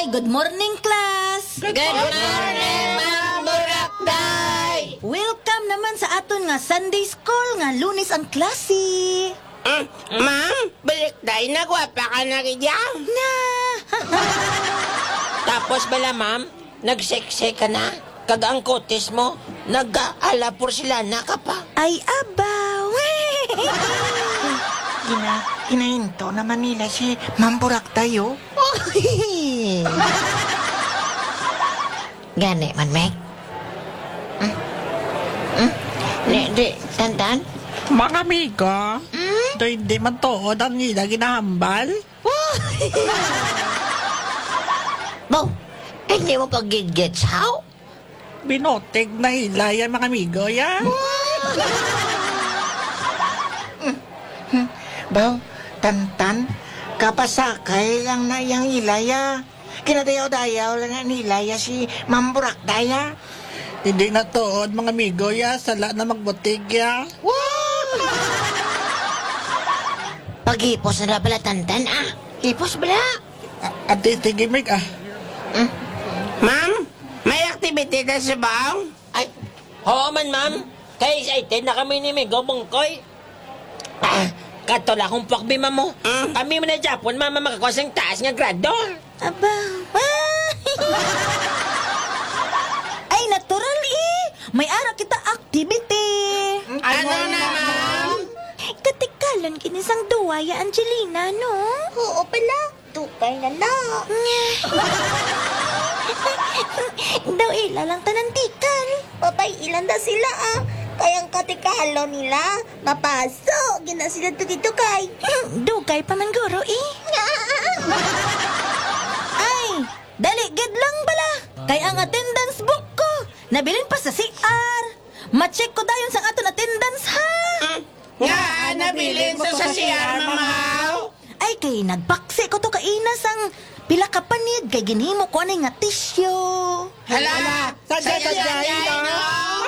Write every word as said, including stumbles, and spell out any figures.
Good morning, class! Good morning, Ma'am Burakday! Welcome naman sa aton nga Sunday School nga lunes ang klase. Mm, Ma'am, Burakday, nagwapa ka na kaya? Na! Tapos bala, Ma'am, nagsekse ka na? Kag ang kotes mo, nag-aala porcelana ka pa. Ay, abaw! Gina, ginahinto naman nila si Ma'am Burakday, oh. Gani man, Meg? Hmm? Hmm? Di, di, tantan? Mga amigo, mm? do hindi man tood ang nila ginahambal. Bo, hindi mo pag-git-gets how? Binotig na hilay ang mga amigo, yan. Baw, tantan, kapasakay lang na yung hilaya. Kinadayaw-dayaw lang ang hilaya si Ma'am Burakday, ha? Hindi na tood, mga amigo, ya. Sala na magbutig, ya. Pag-hipos na bala, tantan, ah. Hipos bala. At sige, Meg, ah. Ma'am, may activity na sa baong? Ay, oo man, ma'am. Kaya excited na kami ni Migo Bungkoy. Ah, katola kong pakbima mo. Mm. Kami mo na Japon, mama, makakuha sa taas nga grado. Abaw! Ay, natural eh! May ara kita activity! Ano na, ma'am? Katikalan kinisang duwaya, Angelina, no? Oo pala, tukay na na. Daw ila lang tanantikan. Papay ilan na sila ah. Kayang katikalo nila, mapasok. Gina sila tukitukay. Dugay pa man guro eh. Ay, dali gid lang bala. Kay ang attendance book ko, nabilin pa sa C R. Ma-check ko dayon sa aton attendance ha. Nga, nabilin sa sa C R, mamaw. Ay kay nagpaksi ko to kainas ang pila ka panid kay ginhimo ko anay nga tisyo. Hala, Sadya, sadya, sadya, ino. ino.